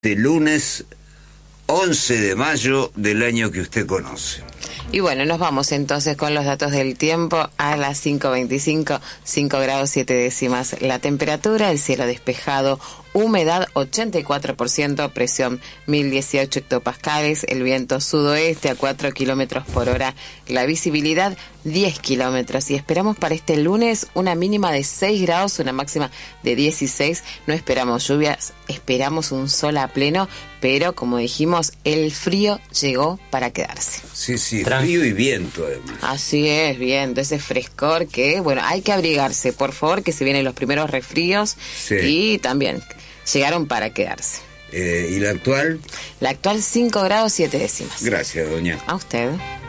de lunes 11 de mayo del año que usted conoce. Y bueno, nos vamos entonces con los datos del tiempo. A las 5:25, 5 grados 7 décimas la temperatura, el cielo despejado, humedad 84%, presión 1018 hectopascales, el viento sudoeste a 4 kilómetros por hora, la visibilidad 10 kilómetros. Y esperamos para este lunes una mínima de 6 grados, una máxima de 16. No esperamos lluvias, esperamos un sol a pleno, pero como dijimos, el frío llegó para quedarse. Sí, frío y viento además. Así es, viento, ese frescor que, bueno, hay que abrigarse, por favor, que se vienen los primeros resfríos. Sí. Y también llegaron para quedarse. ¿Y la actual? La actual 5 grados 7 décimas. Gracias, doña. A usted.